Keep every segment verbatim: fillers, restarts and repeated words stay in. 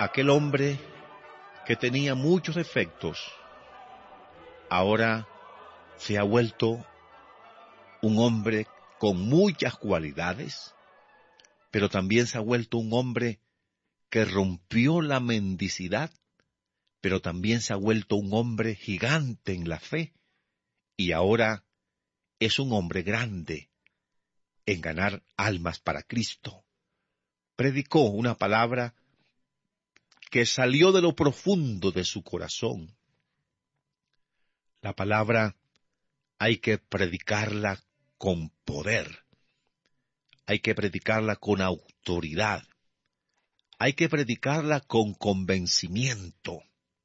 Aquel hombre que tenía muchos defectos, ahora se ha vuelto un hombre con muchas cualidades, pero también se ha vuelto un hombre que rompió la mendicidad, pero también se ha vuelto un hombre gigante en la fe, y ahora es un hombre grande en ganar almas para Cristo. Predicó una palabra que salió de lo profundo de su corazón. La palabra hay que predicarla con poder, hay que predicarla con autoridad, hay que predicarla con convencimiento.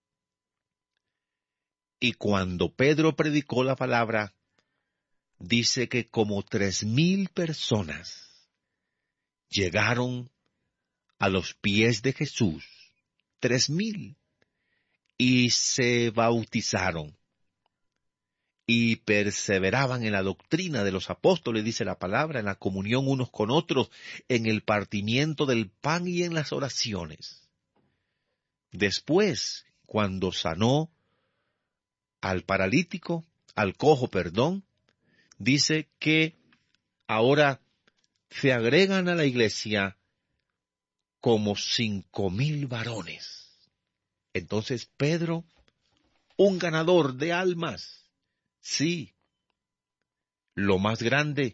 Y cuando Pedro predicó la palabra, dice que como tres mil personas llegaron a los pies de Jesús, tres mil, y se bautizaron, y perseveraban en la doctrina de los apóstoles, dice la palabra, en la comunión unos con otros, en el partimiento del pan y en las oraciones. Después, cuando sanó al paralítico, al cojo, perdón, dice que ahora se agregan a la iglesia como cinco mil varones. Entonces Pedro, un ganador de almas. Sí, lo más grande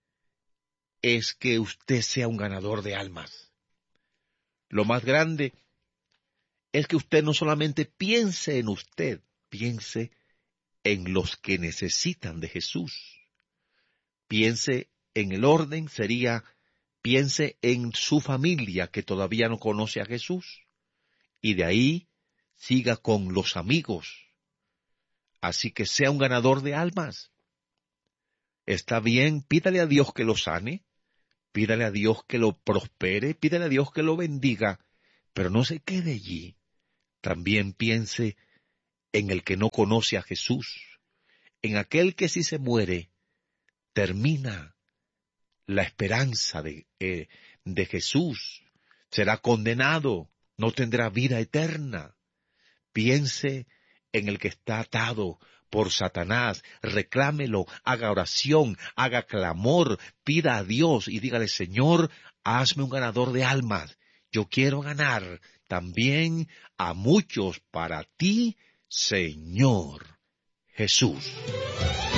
es que usted sea un ganador de almas. Lo más grande es que usted no solamente piense en usted, piense en los que necesitan de Jesús. Piense en el orden, sería, piense en su familia que todavía no conoce a Jesús, y de ahí siga con los amigos. Así que sea un ganador de almas. Está bien, pídale a Dios que lo sane, pídale a Dios que lo prospere, pídale a Dios que lo bendiga, pero no se quede allí. También piense en el que no conoce a Jesús, en aquel que si se muere, termina la esperanza de, eh, de Jesús, será condenado, no tendrá vida eterna. Piense en el que está atado por Satanás, reclámelo, haga oración, haga clamor, pida a Dios y dígale: Señor, hazme un ganador de almas. Yo quiero ganar también a muchos para ti, Señor Jesús.